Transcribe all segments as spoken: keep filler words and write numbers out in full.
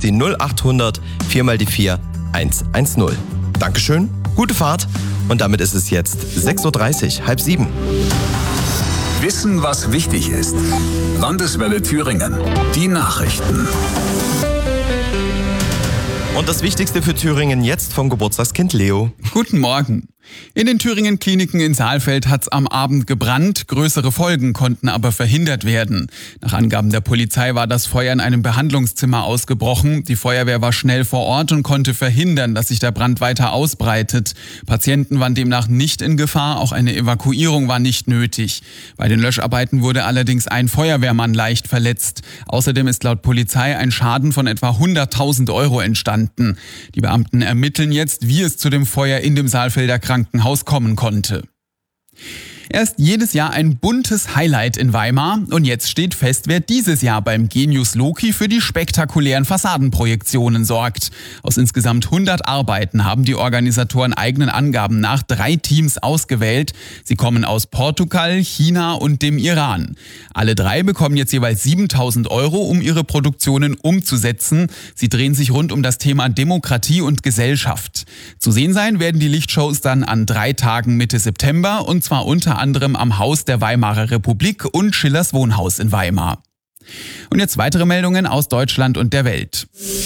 ist die null acht hundert vier mal die vier eins eins null. Dankeschön, gute Fahrt und damit ist es jetzt sechs Uhr dreißig, halb sieben. Wissen, was wichtig ist. Landeswelle Thüringen. Die Nachrichten. Und das Wichtigste für Thüringen jetzt vom Geburtstagskind Leo. Guten Morgen. In den Thüringen-Kliniken in Saalfeld hat's am Abend gebrannt. Größere Folgen konnten aber verhindert werden. Nach Angaben der Polizei war das Feuer in einem Behandlungszimmer ausgebrochen. Die Feuerwehr war schnell vor Ort und konnte verhindern, dass sich der Brand weiter ausbreitet. Patienten waren demnach nicht in Gefahr. Auch eine Evakuierung war nicht nötig. Bei den Löscharbeiten wurde allerdings ein Feuerwehrmann leicht verletzt. Außerdem ist laut Polizei ein Schaden von etwa hunderttausend Euro entstanden. Die Beamten ermitteln jetzt, wie es zu dem Feuer in dem Saalfelder Krankenhaus kommen konnte. Er ist jedes Jahr ein buntes Highlight in Weimar und jetzt steht fest, wer dieses Jahr beim Genius Loki für die spektakulären Fassadenprojektionen sorgt. Aus insgesamt hundert Arbeiten haben die Organisatoren eigenen Angaben nach drei Teams ausgewählt. Sie kommen aus Portugal, China und dem Iran. Alle drei bekommen jetzt jeweils siebentausend Euro, um ihre Produktionen umzusetzen. Sie drehen sich rund um das Thema Demokratie und Gesellschaft. Zu sehen sein werden die Lichtshows dann an drei Tagen Mitte September und zwar unter anderem am Haus der Weimarer Republik und Schillers Wohnhaus in Weimar. Und jetzt weitere Meldungen aus Deutschland und der Welt.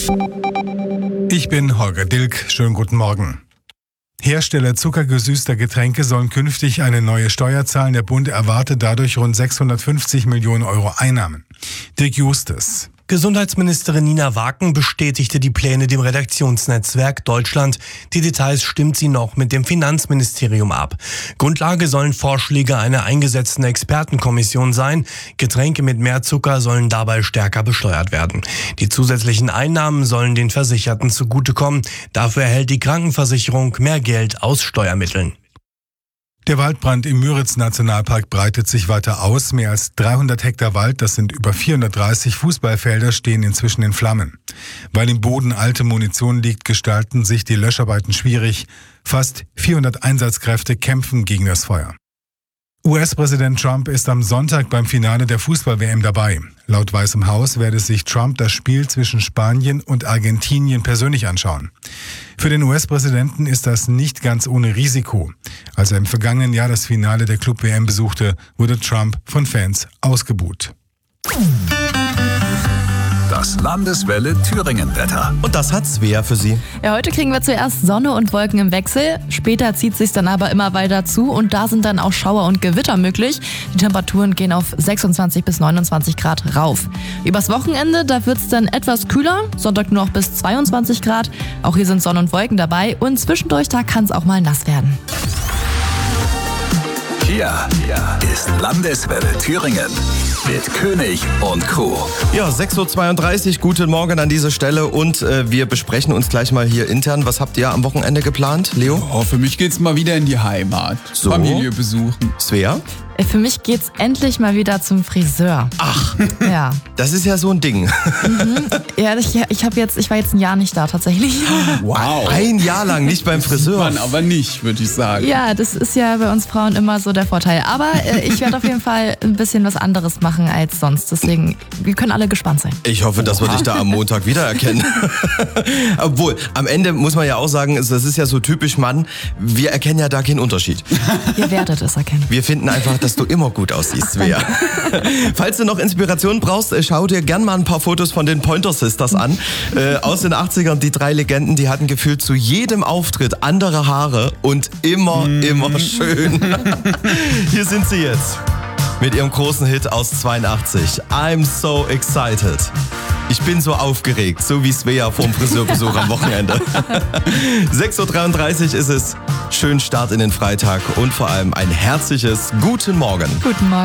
Ich bin Holger Dilk. Schönen guten Morgen. Hersteller zuckergesüßter Getränke sollen künftig eine neue Steuer zahlen. Der Bund erwartet dadurch rund sechshundertfünfzig Millionen Euro Einnahmen. Dirk Justus. Gesundheitsministerin Nina Waken bestätigte die Pläne dem Redaktionsnetzwerk Deutschland. Die Details stimmt sie noch mit dem Finanzministerium ab. Grundlage sollen Vorschläge einer eingesetzten Expertenkommission sein. Getränke mit mehr Zucker sollen dabei stärker besteuert werden. Die zusätzlichen Einnahmen sollen den Versicherten zugutekommen. Dafür erhält die Krankenversicherung mehr Geld aus Steuermitteln. Der Waldbrand im Müritz-Nationalpark breitet sich weiter aus. Mehr als dreihundert Hektar Wald, das sind über vierhundertdreißig Fußballfelder, stehen inzwischen in Flammen. Weil im Boden alte Munition liegt, gestalten sich die Löscharbeiten schwierig. Fast vierhundert Einsatzkräfte kämpfen gegen das Feuer. U S-Präsident Trump ist am Sonntag beim Finale der Fußball-W M dabei. Laut Weißem Haus werde sich Trump das Spiel zwischen Spanien und Argentinien persönlich anschauen. Für den U S-Präsidenten ist das nicht ganz ohne Risiko. Als er im vergangenen Jahr das Finale der Club-W M besuchte, wurde Trump von Fans ausgebuht. Das Landeswelle Thüringen-Wetter. Und das hat Svea für Sie. Ja, heute kriegen wir zuerst Sonne und Wolken im Wechsel. Später zieht sich dann aber immer weiter zu und da sind dann auch Schauer und Gewitter möglich. Die Temperaturen gehen auf sechsundzwanzig bis neunundzwanzig Grad rauf. Übers Wochenende, da wird es dann etwas kühler. Sonntag nur noch bis zweiundzwanzig Grad. Auch hier sind Sonne und Wolken dabei und zwischendurch da kann es auch mal nass werden. Hier ist Landeswelle Thüringen mit König und Co. Ja, sechs Uhr zweiunddreißig, guten Morgen an dieser Stelle und äh, wir besprechen uns gleich mal hier intern. Was habt ihr am Wochenende geplant, Leo? Oh, für mich geht's mal wieder in die Heimat. So. Familie besuchen. Svea? Für mich geht's endlich mal wieder zum Friseur. Ach, Ja. das ist ja so ein Ding. Mhm. Ja, ich, ich, hab jetzt, ich war jetzt ein Jahr nicht da tatsächlich. Wow. Ein Jahr lang nicht beim Friseur. Man aber nicht, würde ich sagen. Ja, das ist ja bei uns Frauen immer so der Vorteil. Aber äh, ich werde auf jeden Fall ein bisschen was anderes machen als sonst. Deswegen, wir können alle gespannt sein. Ich hoffe, dass wir dich da am Montag wiedererkennen. Obwohl, am Ende muss man ja auch sagen, das ist ja so typisch Mann, wir erkennen ja da keinen Unterschied. Ihr werdet es erkennen. Wir finden einfach, dass du immer gut aussiehst, Svea. Falls du noch Inspiration brauchst, schau dir gern mal ein paar Fotos von den Pointer Sisters an. Äh, aus den achtzigern, die drei Legenden, die hatten gefühlt zu jedem Auftritt andere Haare und immer, mm. immer schön. Hier sind sie jetzt mit ihrem großen Hit aus zweiundachtzig. I'm so excited. Ich bin so aufgeregt, so wie Svea vorm Friseurbesuch am Wochenende. sechs Uhr dreiunddreißig ist es. Schönen Start in den Freitag und vor allem ein herzliches Guten Morgen. Guten Morgen.